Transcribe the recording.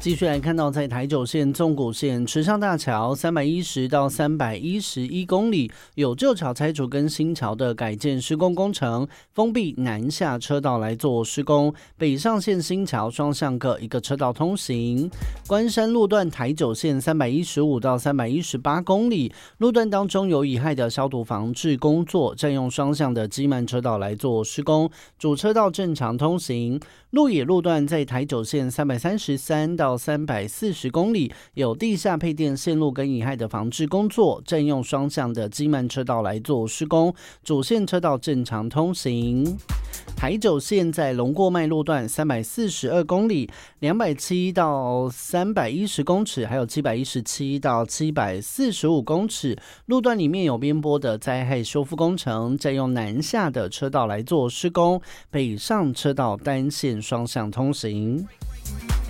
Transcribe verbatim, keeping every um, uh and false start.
继续来看到，在台九线纵谷线池上大桥三百一十到三百一十一公里，有旧桥拆除跟新桥的改建施工工程，封闭南下车道来做施工。北上线新桥双向各一个车道通行。关山路段台九线三百一十五到三百一十八公里，路段当中有乙亥的消毒防治工作，占用双向的机慢车道来做施工，主车道正常通行。鹿野路段在台九线三百三十三到三百四十公里，有地下配电线路跟乙亥的防治工作，占用双向的机慢车道来做施工，主线车道正常通行。台九线在龙过脉路段三百四十二公里，两百七到三百一十公尺，还有七百一十七到七百四十五公尺，路段里面有边坡的灾害修复工程，占用南下的车道来做施工，北上车道单线双向通行。